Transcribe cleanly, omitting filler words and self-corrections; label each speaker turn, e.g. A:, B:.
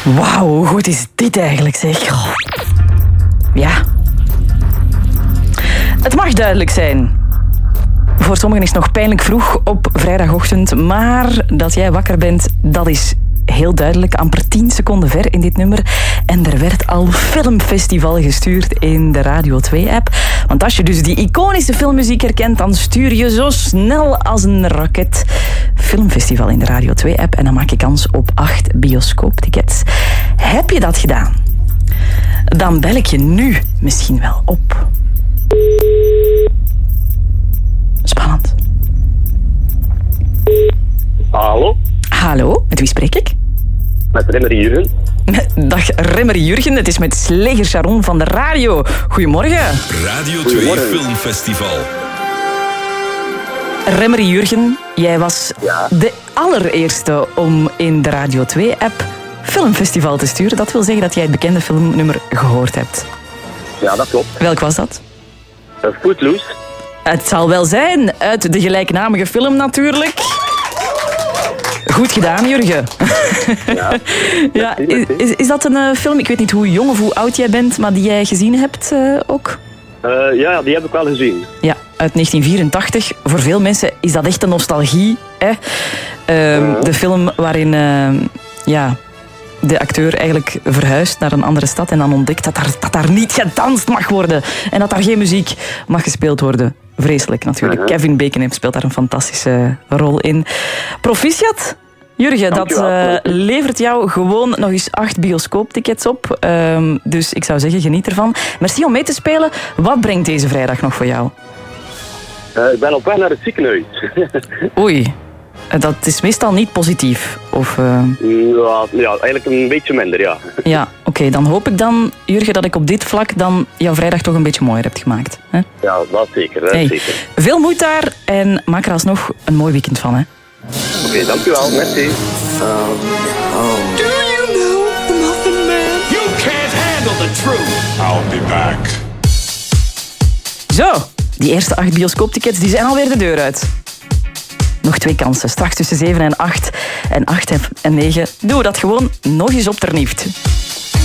A: Wauw, hoe goed is dit eigenlijk, zeg. Oh. Ja. Het mag duidelijk zijn. Voor sommigen is het nog pijnlijk vroeg op vrijdagochtend, maar dat jij wakker bent, dat is heel duidelijk. Amper 10 seconden ver in dit nummer. En er werd al Filmfestival gestuurd in de Radio 2-app. Want als je dus die iconische filmmuziek herkent, dan stuur je zo snel als een raket Filmfestival in de Radio 2-app. En dan maak je kans op 8 bioscooptickets. Heb je dat gedaan? Dan bel ik je nu misschien wel op. Spannend.
B: Hallo?
A: Hallo, met wie spreek ik?
B: Met Remmer Jurgen.
A: Dag Remmer Jurgen, het is met Sleger Sharon van de radio. Goedemorgen.
C: Radio 2 Filmfestival.
A: Remmer Jurgen, jij was de allereerste om in de Radio 2-app Filmfestival te sturen. Dat wil zeggen dat jij het bekende filmnummer gehoord hebt.
B: Ja, dat klopt.
A: Welk was dat?
B: Footloose.
A: Het zal wel zijn, uit de gelijknamige film natuurlijk. Goed gedaan, Jurgen.
B: Ja,
A: is dat een film, ik weet niet hoe jong of hoe oud jij bent, maar die jij gezien hebt ook?
B: Ja, die heb ik wel gezien.
A: Ja, uit 1984. Voor veel mensen is dat echt een nostalgie. Hè? De film waarin de acteur eigenlijk verhuist naar een andere stad en dan ontdekt dat daar niet gedanst mag worden en dat daar geen muziek mag gespeeld worden. Vreselijk natuurlijk. Kevin Bacon speelt daar een fantastische rol in. Proficiat, Jurgen, dat levert jou gewoon nog eens 8 bioscooptickets op. Dus ik zou zeggen, geniet ervan. Merci om mee te spelen. Wat brengt deze vrijdag nog voor jou?
B: Ik ben op weg naar het ziekenhuis.
A: Oei, dat is meestal niet positief. Of,
B: Ja, eigenlijk een beetje minder, ja.
A: Ja, oké, dan hoop ik dan, Jurgen, dat ik op dit vlak dan jouw vrijdag toch een beetje mooier heb gemaakt. Hè?
B: Ja, dat zeker. Zeker.
A: Veel moed daar en maak er alsnog een mooi weekend van. Hè?
B: Oké, dankjewel. Merci.
C: Do you know the Muffin Man? You can't handle the truth. I'll be back.
A: Zo, die eerste 8 bioscooptickets die zijn alweer de deur uit. Nog 2 kansen, straks tussen 7 en 8. En 8 en 9 doen we dat gewoon nog eens op ternieuwt.